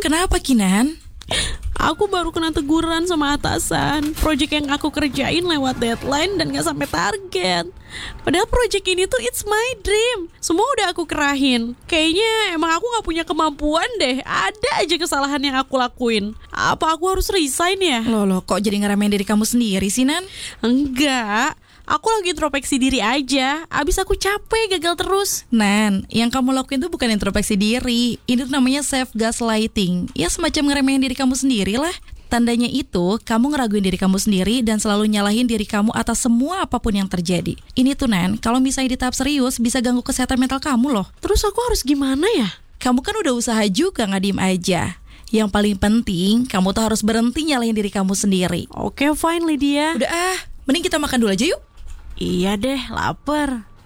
kenapa Kinan? Aku baru kena teguran sama atasan. Project yang aku kerjain lewat deadline dan gak sampai target. Padahal project ini tuh it's my dream. Semua udah aku kerahin. Kayaknya emang aku gak punya kemampuan deh. Ada aja kesalahan yang aku lakuin. Apa aku harus resign ya? Loh, kok jadi ngeremehin diri kamu sendiri sih, Nan? Enggak. Aku lagi introspeksi diri aja. Abis aku capek gagal terus. Nan, yang kamu lakuin tuh bukan introspeksi diri. Ini tuh namanya self gaslighting. Ya semacam ngeremehin diri kamu sendiri lah. Tandanya itu, kamu ngeraguin diri kamu sendiri dan selalu nyalahin diri kamu atas semua apapun yang terjadi. Ini tuh Nan, kalau misalnya di tahap serius bisa ganggu kesehatan mental kamu loh. Terus aku harus gimana ya? Kamu kan udah usaha juga, nggak diem aja. Yang paling penting, kamu tuh harus berhenti nyalahin diri kamu sendiri. Oke, fine Lydia. Udah mending kita makan dulu aja yuk. Iya deh, lapar.